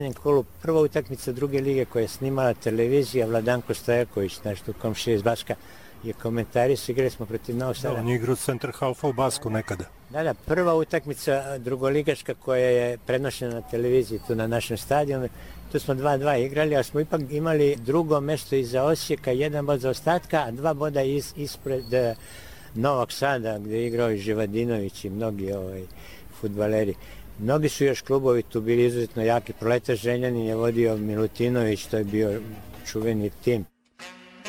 Kolu prva utakmica druge lige koja je snimala televizija, Vladanko Stojaković, naš tu komšija iz Baska, je komentarisao, igrali smo protiv Novog Sada. On je igrao center halfa u Basku nekada. Da, prva utakmica drugoligaška koja je prenošena na televiziji tu na našem stadionu. Tu smo 2-2 igrali, ali smo ipak imali drugo mjesto iza Osijeka, 1 bod za ostatka, a 2 boda ispred Novog Sada, gdje je igrao i Živadinović i mnogi fudbaleri. Mnogi su još klubovi tu bili izuzetno jaki. Proletaš Zrenjanin je vodio Milutinović, to je bio čuveni tim.